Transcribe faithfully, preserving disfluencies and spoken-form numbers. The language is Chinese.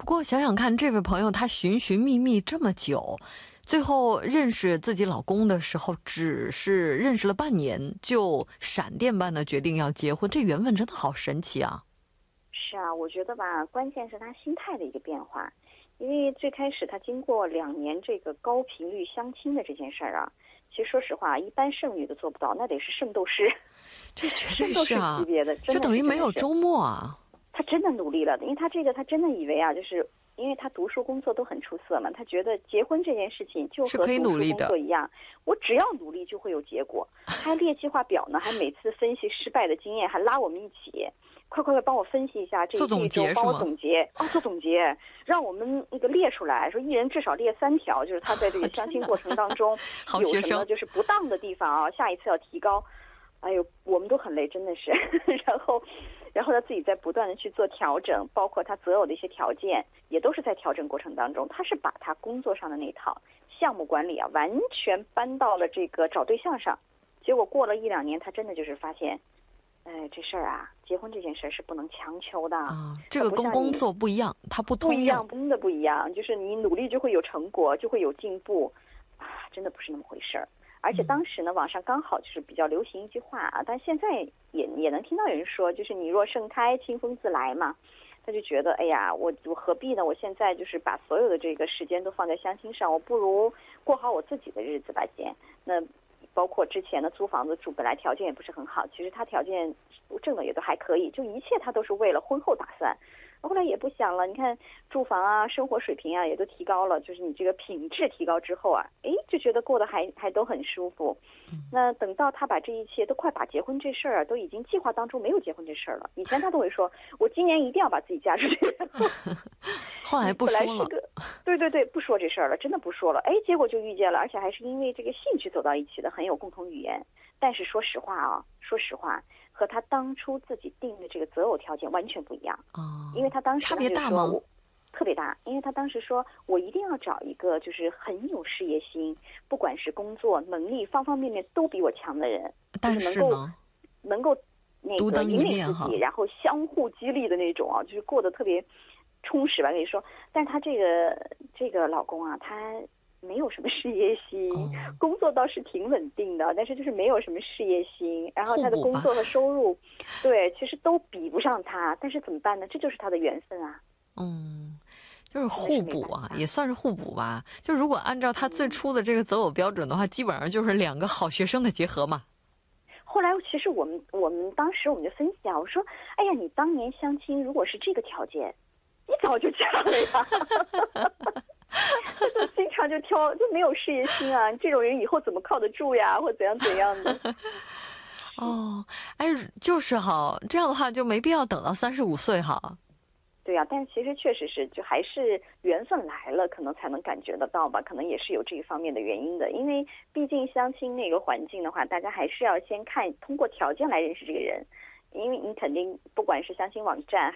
不过想想看，这位朋友他寻寻觅觅这么久，最后认识自己老公的时候只是认识了半年，就闪电般的决定要结婚，这缘分真的好神奇啊。 是啊，我觉得吧，关键是他心态的一个变化。因为最开始他经过两年这个高频率相亲的这件事儿啊，其实说实话，一般剩女都做不到，那得是圣斗士， 这绝对是啊， 级别的， 这等于没有周末啊。 他真的努力了，因为他这个他真的以为啊，就是因为他读书工作都很出色嘛，他觉得结婚这件事情就和读书工作一样，我只要努力就会有结果。他还列计划表呢，还每次分析失败的经验，还拉我们一起。快快快帮我分析一下这一周，帮我总结哦，做总结，让我们那个列出来，说一人至少列三条，就是他在这个相亲过程当中有什么就是不当的地方啊，下一次要提高。哎呦，我们都很累，真的是。然后，然后他自己在不断的去做调整，包括他择偶的一些条件，也都是在调整过程当中。他是把他工作上的那套项目管理啊，完全搬到了这个找对象上。结果过了一两年，他真的就是发现。哎，这事儿啊，结婚这件事是不能强求的啊。这个跟工作不一样，它不通不一样，真的不一样。就是你努力就会有成果，就会有进步啊，真的不是那么回事儿。而且当时呢，网上刚好就是比较流行一句话啊，但现在也也能听到有人说，就是你若盛开，清风自来嘛。他就觉得，哎呀，我我何必呢？我现在就是把所有的这个时间都放在相亲上，我不如过好我自己的日子吧，先那。包括之前的租房子住，本来条件也不是很好，其实他条件挣的也都还可以，就一切他都是为了婚后打算。后来也不想了，你看住房啊，生活水平啊也都提高了，就是你这个品质提高之后啊，哎，就觉得过得还还都很舒服。那等到他把这一切都快把结婚这事儿啊，都已经计划当中没有结婚这事儿了。以前他都会说，我今年一定要把自己嫁出去。 后来不说了。 对对对，不说这事儿了，真的不说了。哎，结果就遇见了，而且还是因为这个兴趣走到一起的，很有共同语言。但是说实话啊，说实话。和他当初自己定的这个择偶条件完全不一样哦， 因为他当时差别大吗？ 特别大，因为他当时说我一定要找一个就是很有事业心，不管是工作能力方方面面都比我强的人， 但是呢， 能够那个引领自己，然后相互激励的那种啊，就是过得特别充实吧，跟你说。但是他这个这个老公啊，他。没有什么事业心，哦、工作倒是挺稳定的，但是就是没有什么事业心。然后他的工作和收入，对，其实都比不上他。但是怎么办呢？这就是他的缘分啊。 嗯，就是互补啊，也算是互补吧。就如果按照他最初的这个择偶标准的话，嗯、基本上就是两个好学生的结合嘛。 后来其实我们我们当时我们就分析啊，我说，哎呀，你当年相亲如果是这个条件，你早就嫁了呀。就经常就挑就没有事业心啊，这种人以后怎么靠得住呀，或怎样怎样的。 哦，哎，就是哈，这样的话就没必要等到三十五岁哈。 对呀、啊，但其实确实是，就还是缘分来了，可能才能感觉得到吧，可能也是有这一方面的原因的。因为毕竟相亲那个环境的话，大家还是要先看通过条件来认识这个人，因为你肯定不管是相亲网站。